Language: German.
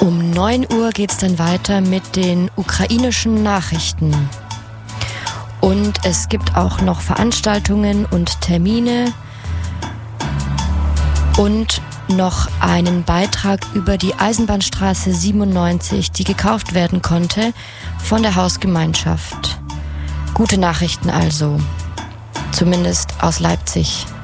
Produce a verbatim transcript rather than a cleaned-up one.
Um neun Uhr geht es dann weiter mit den ukrainischen Nachrichten. Und es gibt auch noch Veranstaltungen und Termine und noch einen Beitrag über die Eisenbahnstraße siebenundneunzig, die gekauft werden konnte von der Hausgemeinschaft. Gute Nachrichten also, zumindest aus Leipzig.